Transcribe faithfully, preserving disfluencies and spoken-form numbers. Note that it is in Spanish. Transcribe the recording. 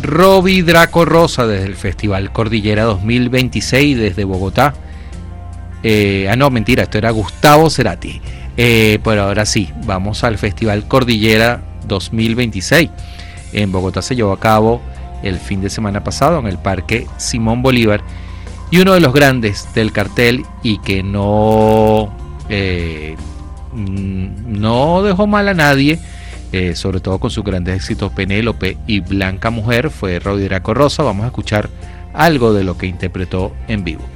Robbie Draco Rosa desde el Festival Cordillera dos mil veintiséis desde Bogotá. Eh, ah, no, mentira, esto era Gustavo Cerati. Eh, pero ahora sí, vamos al Festival Cordillera dos mil veintiséis. En Bogotá se llevó a cabo el fin de semana pasado en el Parque Simón Bolívar. Y uno de los grandes del cartel y que no, eh, no dejó mal a nadie, Eh, sobre todo con sus grandes éxitos Penélope y Blanca Mujer, fue Robbie Draco Rosa. Vamos a escuchar algo de lo que interpretó en vivo.